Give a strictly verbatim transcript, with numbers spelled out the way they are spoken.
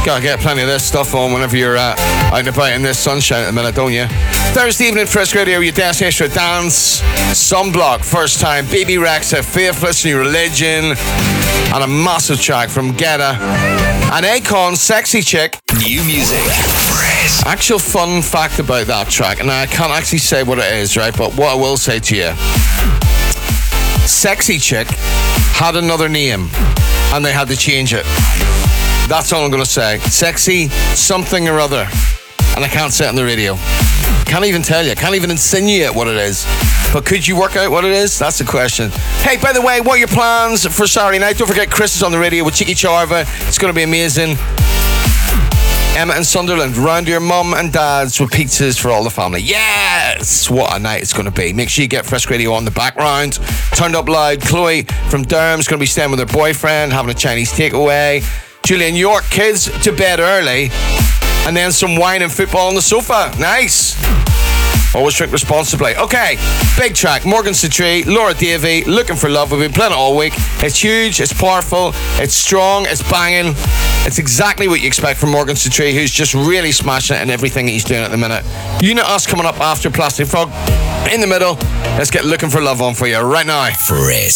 Gotta get plenty of this stuff on whenever you're uh, out and about in this sunshine at the minute, don't you? Thursday evening, Frisk Radio, your destination for dance. Sunblock, first time. Baby Rexha, Faithless, New Religion. And a massive track from Guetta. And Akon, Sexy Chick. New music. Frisk. Actual fun fact about that track, and I can't actually say what it is, right? But what I will say to you, Sexy Chick had another name, and they had to change it. That's all I'm going to say. Sexy something or other. And I can't say it on the radio. Can't even tell you. Can't even insinuate what it is. But could you work out what it is? That's the question. Hey, by the way, what are your plans for Saturday night? Don't forget Chris is on the radio with Cheeky Charva. It's going to be amazing. Emma and Sunderland, round your mum and dad's with pizzas for all the family. Yes! What a night it's going to be. Make sure you get Frisk Radio on the background. Turned up loud. Chloe from Durham's going to be staying with her boyfriend, having a Chinese takeaway. Julian York, kids to bed early. And then some wine and football on the sofa. Nice. Always drink responsibly. Okay, big track. Morgan Citri, Laura Davey, Looking for Love. We've been playing it all week. It's huge, it's powerful, it's strong, it's banging. It's exactly what you expect from Morgan Citri, who's just really smashing it in everything he's doing at the minute. You know us coming up after Plastic Frog. In the middle, let's get Looking for Love on for you right now. Frisk.